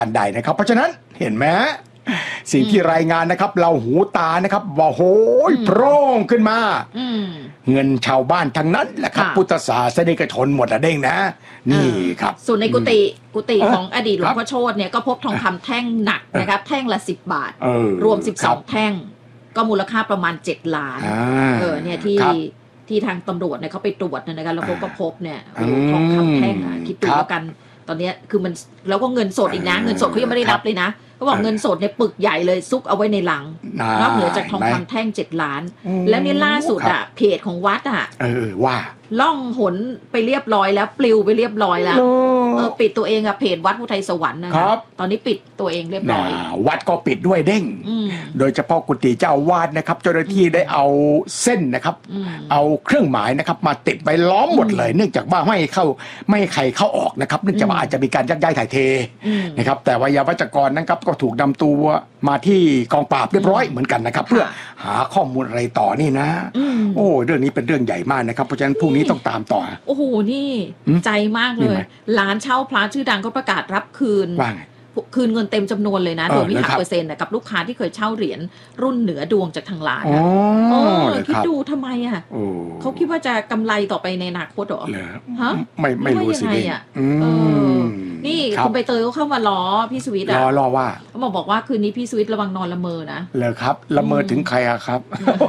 อันใดนะครับเพราะฉะนั้นเห็นไหมสิ่งที่รายงานนะครับเราหูตานะครับว่าโหยโพร่งขึ้นมาเงินชาวบ้านทั้งนั้นแหละครับพุทธศาสนิกชนหมดอะเด้งนะนี่ครับส่วนในกุฏิของอดีตหลวงพ่อโชติเนี่ยก็พบทองคำแท่งหนักนะครับแท่งละ10 บาทรวม12แท่งก็มูลค่าประมาณ7 ล้านเนี่ยที่ทางตำรวจเนี่ยเขาไปตรวจนะครับแล้วก็พบเนี่ยทองคำแท่งคิดดูแล้วกันตอนนี้คือมันแล้วก็เงินสดอีกนะเงินสดเขายังไม่ได้นับเลยนะเขาบอกเงินสดเนี่ยปึกใหญ่เลยซุกเอาไว้ในหลังนอกเหนือจากทองคำแท่ง7 ล้านแล้วนี่ล่าสุดเพจของวัดว่าล่องหนไปเรียบร้อยแล้วปลิวไปเรียบร้อยแล้วปิดตัวเองเพจวัดพุทธไทยสวรรค์นะครับตอนนี้ปิดตัวเองเรียบร้อยวัดก็ปิดด้วยเด้งโดยเฉพาะกุฏิเจ้าอาวาสนะครับเจ้าหน้าที่ได้เอาเส้นนะครับเอาเครื่องหมายนะครับมาติดไว้ล้อมหมดเลยเนื่องจากว่าไม่ให้ใครเข้าออกนะครับเนื่องจากว่าอาจจะมีการยักย้ายถ่ายเทนะครับแต่วิทยาวัจกรนะครับก็ถูกนำตัวมาที่กองปราบเรียบร้อยเหมือนกันนะครับเพื่อหาข้อมูลอะไรต่อนี่นะโอ้เรื่องนี้เป็นเรื่องใหญ่มากนะครับเพราะฉะนั้นพรุ่งนี้ต้องตามต่อโอ้โหนี่ใจมากเลยร้านเช่าพระชื่อดังก็ประกาศรับคืนเงินเต็มจำนวนเลยนะโดยไม่หักเปอร์เซ็นต์กับลูกค้าที่เคยเช่าเหรียญรุ่นเหนือดวงจากทางร้านคิดดูทำไมเขาคิดว่าจะกำไรต่อไปในอนาคตหรอฮะไม่รู้สินี่คุณใบเตยก็เข้ามาล้อพี่สวิทย์ล้อว่าเขาบอกว่าคืนนี้พี่สวิทย์ระวังนอนละเมอนะเลยครับละเมอถึงใครอะครับ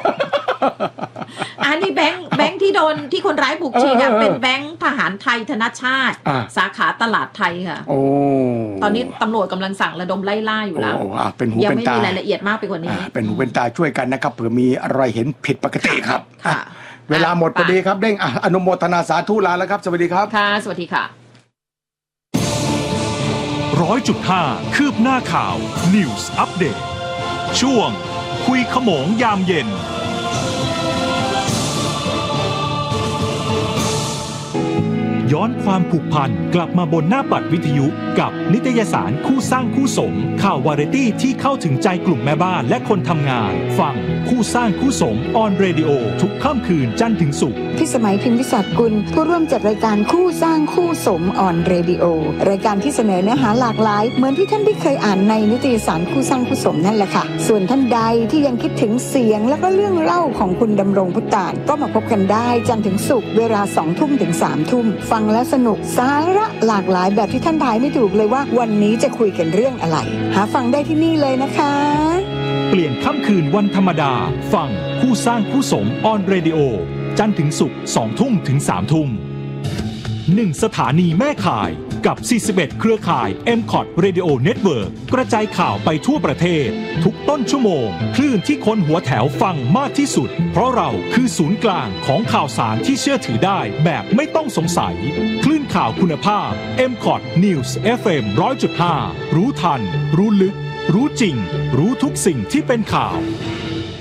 อันนี้แบงค์ที่โดนที่คนร้ายบุกชิงเป็นแบงค์ทหารไทยธนชาติสาขาตลาดไทยค่ะตอนนี้ตำรวจกำลังสั่งระดมไล่ล่าอยู่แล้วเป็นหูเป็นตายังไม่มีรายละเอียดมากไปกว่านี้เป็นหูเป็นตาช่วยกันนะครับเผื่อมีอะไรเห็นผิดปกติครับเวลาหมดพอดีครับเด้งอนุโมทนาสาธุลาแล้วครับสวัสดีครับค่ะสวัสดีค่ะ 100.5 คืบหน้าข่าว News Update ช่วงคุยขโมงยามเย็นย้อนความผูกพันกลับมาบนหน้าปัดวิทยุกับนิตยสารคู่สร้างคู่สมข่าววาไรตี้ที่เข้าถึงใจกลุ่มแม่บ้านและคนทำงานฟังคู่สร้างคู่สมออนเรดิโอทุกค่ำคืนจันทร์ถึงศุกร์พี่สมัยพิมพ์วิสัชกุลผู้ร่วมจัดรายการคู่สร้างคู่สมออนเรดิโอรายการที่เสนอเนื้อหาหลากหลายเหมือนที่ท่านได้เคยอ่านในนิตยสารคู่สร้างคู่สมนั่นแหละค่ะส่วนท่านใดที่ยังคิดถึงเสียงและก็เรื่องเล่าของคุณดำรงพุตานก็มาพบกันได้จันทร์ถึงศุกร์เวลา 20:00 น. ถึง 3:00 น. ฟังแล้วสนุกสาระหลากหลายแบบที่ท่านทายไม่ถูกเลยว่าวันนี้จะคุยกันเรื่องอะไรหาฟังได้ที่นี่เลยนะคะเปลี่ยนค่ำคืนวันธรรมดาฟังคู่สร้างคู่สมออนเรดิโอจันทร์ถึงศุกร์ 20:00 น. ถึง 3:00 น. 1 สถานีแม่ข่ายกับ41เครือข่าย MCOT Radio Network กระจายข่าวไปทั่วประเทศทุกต้นชั่วโมงคลื่นที่คนหัวแถวฟังมากที่สุดเพราะเราคือศูนย์กลางของข่าวสารที่เชื่อถือได้แบบไม่ต้องสงสัยคลื่นข่าวคุณภาพ MCOT News FM 100.5 รู้ทันรู้ลึกรู้จริงรู้ทุกสิ่งที่เป็นข่าว